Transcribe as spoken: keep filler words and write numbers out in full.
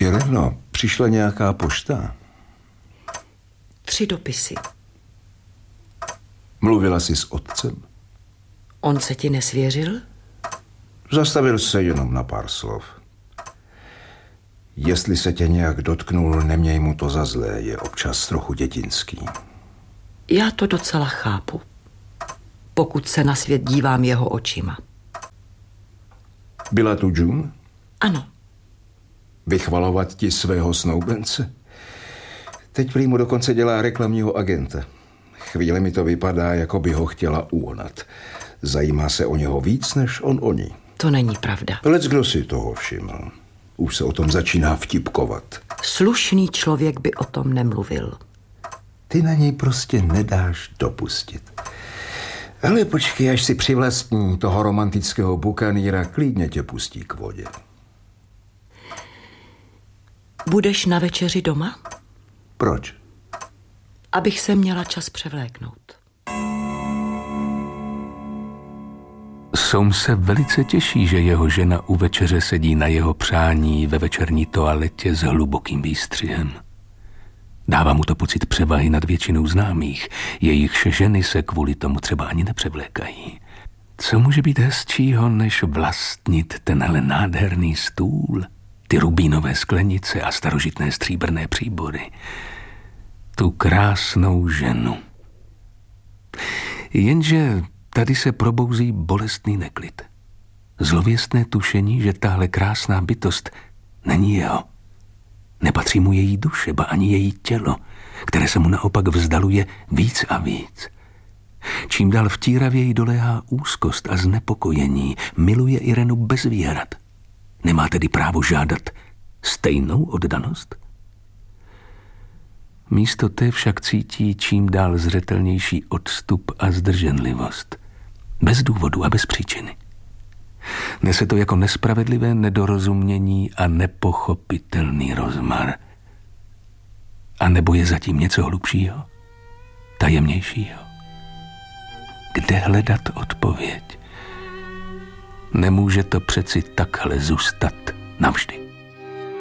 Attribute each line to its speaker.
Speaker 1: Ireno, přišla nějaká pošta?
Speaker 2: Tři dopisy.
Speaker 1: Mluvila jsi s otcem?
Speaker 2: On se ti nesvěřil?
Speaker 1: Zastavil se jenom na pár slov. Jestli se tě nějak dotknul, neměj mu to za zlé, je občas trochu dětinský.
Speaker 2: Já to docela chápu, pokud se na svět dívám jeho očima.
Speaker 1: Byla tu June?
Speaker 2: Ano.
Speaker 1: Vychvalovat ti svého snoubence? Teď prý mu dokonce dělá reklamního agenta. Chvíle mi to vypadá, jako by ho chtěla uonat. Zajímá se o něho víc, než on o ní.
Speaker 2: To není pravda.
Speaker 1: Leckdo si toho všiml. Už se o tom začíná vtipkovat.
Speaker 2: Slušný člověk by o tom nemluvil.
Speaker 1: Ty na něj prostě nedáš dopustit. Ale počkej, až si přivlastní toho romantického bukanýra, klidně tě pustí k vodě.
Speaker 2: Budeš na večeři doma?
Speaker 1: Proč?
Speaker 2: Abych se měla čas převléknout.
Speaker 3: Soum se velice těší, že jeho žena u večeře sedí na jeho přání ve večerní toaletě s hlubokým výstřihem. Dává mu to pocit převahy nad většinou známých, jejichž ženy se kvůli tomu třeba ani nepřevlékají. Co může být hezčího, než vlastnit tenhle nádherný stůl, ty rubínové sklenice a starožitné stříbrné příbory, tu krásnou ženu. Jenže tady se probouzí bolestný neklid. Zlověstné tušení, že tahle krásná bytost není jeho. Nepatří mu její duše, ba ani její tělo, které se mu naopak vzdaluje víc a víc. Čím dál vtíravěji doléhá úzkost a znepokojení, miluje Irenu bez výhrad. Nemá tedy právo žádat stejnou oddanost? Místo té však cítí čím dál zřetelnější odstup a zdrženlivost. Bez důvodu a bez příčiny. Nese to jako nespravedlivé nedorozumění a nepochopitelný rozmar. A nebo je zatím něco hlubšího, tajemnějšího? Kde hledat odpověď? Nemůže to přeci takhle zůstat navždy.